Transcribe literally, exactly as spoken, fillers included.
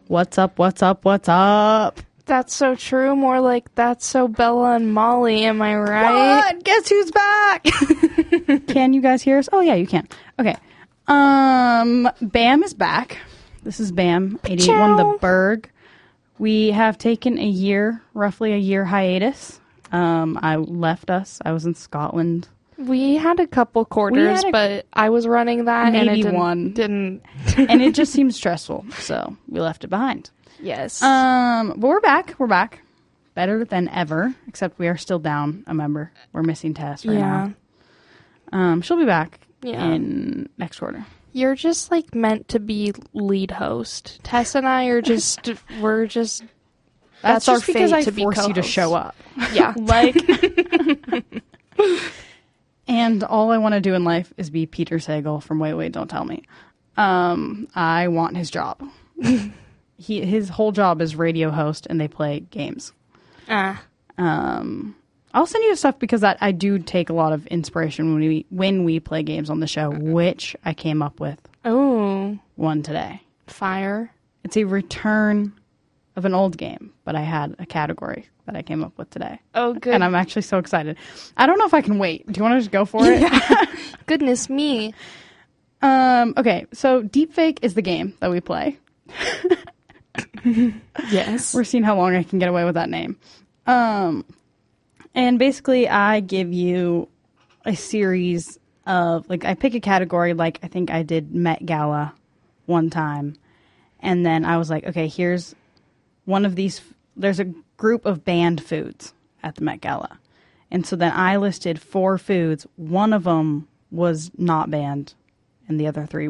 What's up, what's up, what's up? That's so true. More like that's so Bella and Molly. Am I right? What? Guess who's back? Can you guys hear us? Oh, yeah, you can. Okay. Um, Bam is back. This is Bam, eighty-eight one The Berg. We have taken a year, roughly a year hiatus. Um, I left us. I was in Scotland. We had a couple quarters, a, but I was running that maybe and it didn't, one. Didn't. And it just seemed stressful, so we left it behind. Yes. Um, but we're back. We're back. Better than ever, except we are still down a member. We're missing Tess right yeah. now. Um, she'll be back yeah. in next quarter. You're just like meant to be lead host. Tess and I are just, we're just, that's, that's just our because fate I to be force co-host. you to show up. Yeah. Like, and all I want to do in life is be Peter Sagal from Wait, Wait, Don't Tell Me. Um, I want his job. he His whole job is radio host, and they play games. Ah. Um, I'll send you stuff because that I do take a lot of inspiration when we when we play games on the show, which I came up with. Oh. One today. Fire. It's a return of an old game, but I had a category that I came up with today. Oh, good. And I'm actually so excited. I don't know if I can wait. Do you want to just go for it? Yeah. Goodness me. Um, okay, so Deepfake is the game that we play. Yes. We're seeing how long I can get away with that name. Um, and basically I give you a series of, like, I pick a category, like I think I did Met Gala one time. And then I was like, okay, here's one of these, there's a group of banned foods at the Met Gala. And so then I listed four foods. One of them was not banned, and the other three